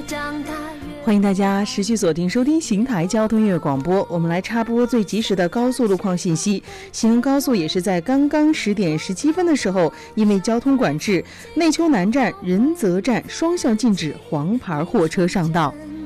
欢迎大家持续锁定收听邢台交通音乐广播，我们来插播最及时的高速路况信息。西安高速也是在刚刚10点17分的时候，因为交通管制，内丘南站、仁泽站双向禁止黄牌货车上道。